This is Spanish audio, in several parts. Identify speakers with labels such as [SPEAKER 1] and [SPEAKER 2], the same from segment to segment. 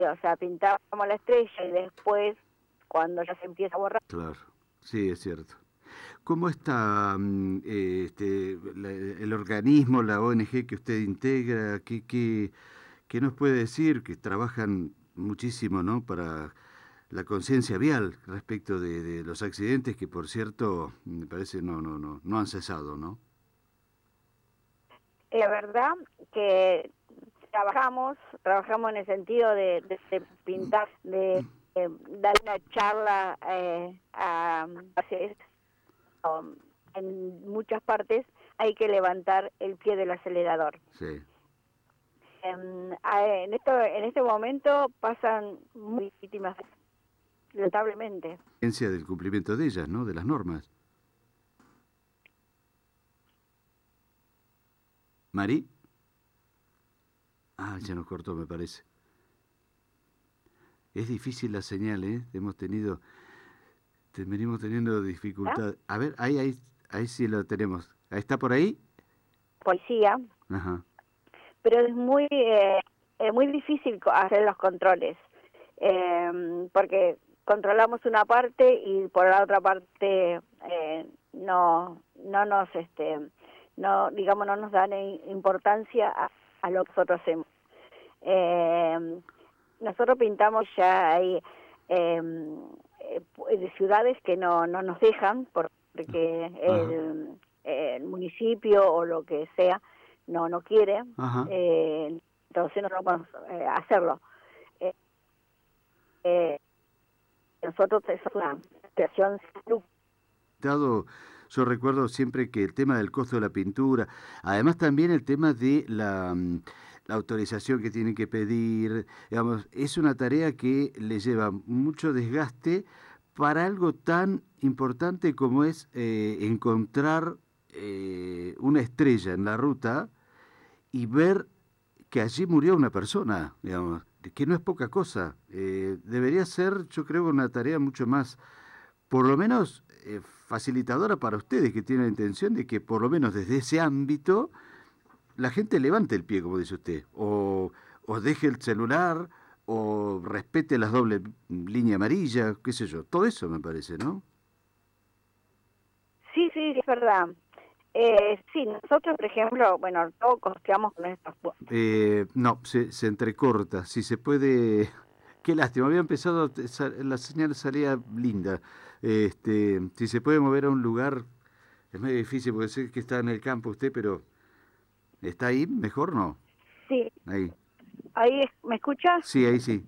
[SPEAKER 1] o sea, pintábamos la estrella y después, cuando ya se empieza a borrar.
[SPEAKER 2] Claro, sí, es cierto. ¿Cómo está el organismo, la ONG que usted integra? ¿Qué nos puede decir? Que trabajan muchísimo, ¿no?, para la conciencia vial respecto de los accidentes que, por cierto, me parece no han cesado, ¿no?
[SPEAKER 1] La verdad que trabajamos en el sentido de pintar, de dar una charla en muchas partes. Hay que levantar el pie del acelerador.
[SPEAKER 2] Sí.
[SPEAKER 1] En este momento pasan muy víctimas, lamentablemente.
[SPEAKER 2] Conciencia del cumplimiento de ellas, ¿no?, de las normas. ¿Mari? Ah, ya nos cortó, me parece. Es difícil la señal, ¿eh? Venimos teniendo
[SPEAKER 1] ¿Ah?
[SPEAKER 2] dificultad. A ver, ahí sí lo tenemos. ¿Está por ahí?
[SPEAKER 1] Policía,
[SPEAKER 2] Ajá.
[SPEAKER 1] pero es muy difícil hacer los controles, porque controlamos una parte y por la otra parte no nos digamos, no nos dan importancia a lo que nosotros hacemos. Nosotros pintamos ya hay de ciudades que no nos dejan porque
[SPEAKER 2] Ajá.
[SPEAKER 1] el municipio o lo que sea no quiere,
[SPEAKER 2] Ajá.
[SPEAKER 1] entonces no podemos hacerlo. Eh, eh, Nosotros es una situación.
[SPEAKER 2] Yo recuerdo siempre que el tema del costo de la pintura, además también el tema de la autorización que tienen que pedir, digamos, es una tarea que le lleva mucho desgaste para algo tan importante como es encontrar una estrella en la ruta y ver que allí murió una persona, digamos, que no es poca cosa. Debería ser, yo creo, una tarea mucho más, por lo menos, facilitadora para ustedes, que tienen la intención de que, por lo menos desde ese ámbito, la gente levante el pie, como dice usted, o deje el celular, o respete las dobles líneas amarillas, qué sé yo. Todo eso me parece, ¿no?
[SPEAKER 1] Sí, sí, es verdad. Sí, nosotros, por ejemplo, bueno, todo costeamos con estos.
[SPEAKER 2] No, se entrecorta. Si se puede. Qué lástima, había empezado, la señal salía linda. Si se puede mover a un lugar, es medio difícil porque sé que está en el campo usted, pero ¿está ahí? ¿Mejor no?
[SPEAKER 1] Sí,
[SPEAKER 2] Ahí.
[SPEAKER 1] ahí, ¿me escuchas?
[SPEAKER 2] Sí, ahí sí.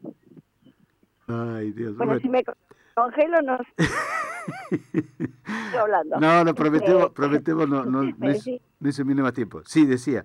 [SPEAKER 2] Ay, Dios.
[SPEAKER 1] Bueno, si
[SPEAKER 2] Bueno.
[SPEAKER 1] me congelo, no estoy hablando.
[SPEAKER 2] No, no, prometemos
[SPEAKER 1] Me decís,
[SPEAKER 2] no hice mínimo más tiempo. Sí, decía.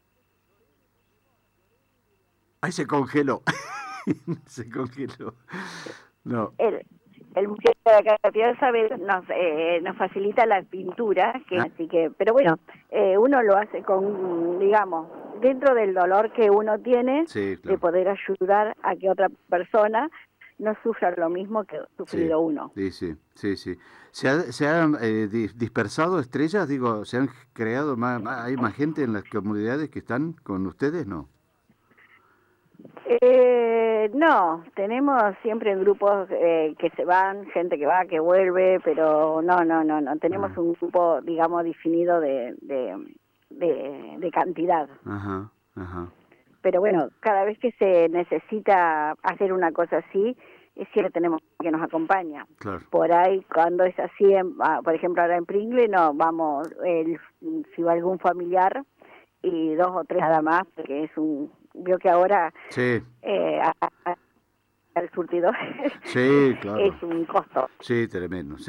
[SPEAKER 2] Ay, se congeló. Se congeló. No.
[SPEAKER 1] el, el Museo de la Catedral Saber nos facilita la pintura,
[SPEAKER 2] Ah,
[SPEAKER 1] así que, pero bueno, uno lo hace con, digamos, dentro del dolor que uno tiene,
[SPEAKER 2] sí,
[SPEAKER 1] de
[SPEAKER 2] claro.
[SPEAKER 1] poder ayudar a que otra persona no sufra lo mismo que ha
[SPEAKER 2] Sí,
[SPEAKER 1] sufrido uno.
[SPEAKER 2] sí, sí, sí, sí. ¿Se han dispersado estrellas? Digo, ¿se han creado hay más gente en las comunidades que están con ustedes? No.
[SPEAKER 1] No, tenemos siempre grupos que se van, gente que va, que vuelve, pero no, tenemos
[SPEAKER 2] Ah,
[SPEAKER 1] un grupo, digamos, definido de cantidad.
[SPEAKER 2] ajá, ajá,
[SPEAKER 1] Pero bueno, cada vez que se necesita hacer una cosa así, siempre tenemos que nos acompaña.
[SPEAKER 2] claro.
[SPEAKER 1] Por ahí, cuando es así, por ejemplo, ahora en Pringle, no, vamos, si va algún familiar, y dos o tres nada más, porque veo que ahora
[SPEAKER 2] Sí,
[SPEAKER 1] el surtidor
[SPEAKER 2] sí,
[SPEAKER 1] es
[SPEAKER 2] claro.
[SPEAKER 1] un costo.
[SPEAKER 2] Sí, tremendo.